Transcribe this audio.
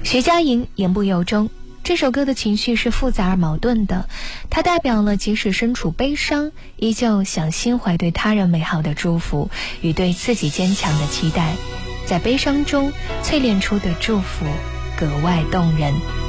徐佳莹言不由衷。这首歌的情绪是复杂而矛盾的，它代表了即使身处悲伤，依旧想心怀对他人美好的祝福与对自己坚强的期待，在悲伤中淬炼出的祝福格外动人。